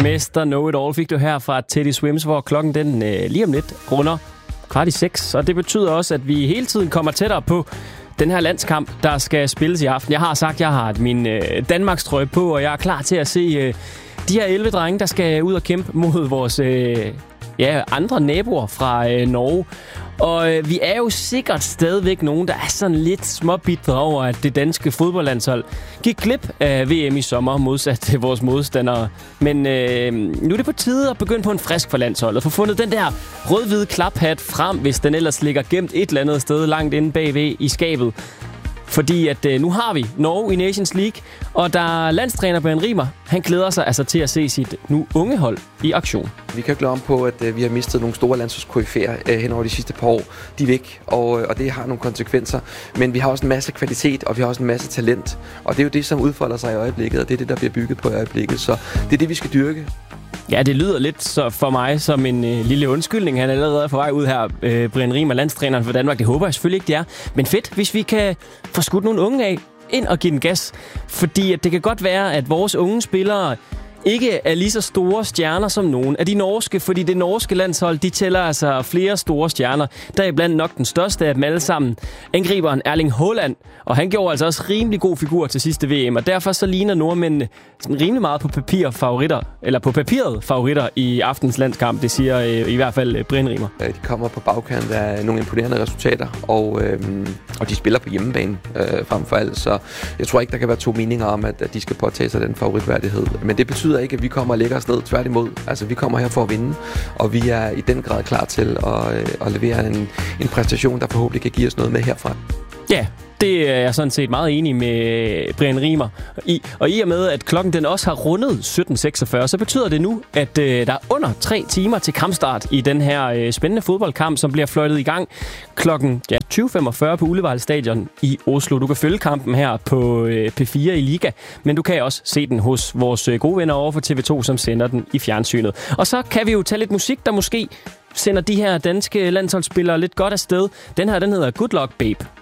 Mester Know It All fik du her fra Teddy Swims, hvor klokken den lige om lidt runder 5:15. Og det betyder også, at vi hele tiden kommer tættere på den her landskamp, der skal spilles i aften. Jeg har sagt, at jeg har min Danmarks trøje på, og jeg er klar til at se de her 11 drenge, der skal ud og kæmpe mod vores andre naboer fra Norge. Og vi er jo sikkert stadigvæk nogen, der er sådan lidt småbitre over, at det danske fodboldlandshold gik glip af VM i sommer, modsat til vores modstandere. Men nu er det på tide at begynde på en frisk for landsholdet. Få fundet den der rød-hvide klaphat frem, hvis den ellers ligger gemt et eller andet sted langt inde bagved i skabet. Fordi at nu har vi Norge i Nations League, og der landstræner Brian Riemer, han glæder sig altså til at se sit nu unge hold i aktion. Vi kan ikke glemme på, at vi har mistet nogle store landsholdskoryfæer hen over de sidste par år. De er væk, og det har nogle konsekvenser. Men vi har også en masse kvalitet, og vi har også en masse talent. Og det er jo det, som udfolder sig i øjeblikket, og det er det, der bliver bygget på i øjeblikket. Så det er det, vi skal dyrke. Ja, det lyder lidt så for mig som en lille undskyldning. Han er allerede på vej ud her, Brian Riemer, landstræneren for Danmark. Det håber jeg selvfølgelig ikke, det er. Men fedt, hvis vi kan få skudt nogle unge af ind og give den gas. Fordi at det kan godt være, at vores unge spillere ikke er lige så store stjerner som nogen af de norske, fordi det norske landshold, de tæller altså flere store stjerner. Der er blandt nok den største af dem alle sammen, angriberen Erling Haaland, og han gjorde altså også rimelig god figur til sidste VM, og derfor så ligner nordmændene sådan rimelig meget på papiret favoritter i aftens landskamp, det siger i hvert fald Brian Riemer. De kommer på bagkant af nogle imponerende resultater, og de spiller på hjemmebane frem for alt, så jeg tror ikke, der kan være to meninger om, at de skal påtage sig den favoritværdighed. Men det betyder ikke, at vi kommer og lægger os ned. Tværtimod. Altså, vi kommer her for at vinde, og vi er i den grad klar til at levere en præstation, der forhåbentlig kan give os noget med herfra. Ja, det er jeg sådan set meget enig med Brian Riemer i. Og i og med, at klokken den også har rundet 17.46, så betyder det nu, at der er under 3 timer til kampstart i den her spændende fodboldkamp, som bliver fløjtet i gang klokken 20.45 på Ullevål Stadion i Oslo. Du kan følge kampen her på P4 i Liga, men du kan også se den hos vores gode venner over for TV2, som sender den i fjernsynet. Og så kan vi jo tage lidt musik, der måske sender de her danske landsholdsspillere lidt godt afsted. Den her, den hedder Good Luck Babe.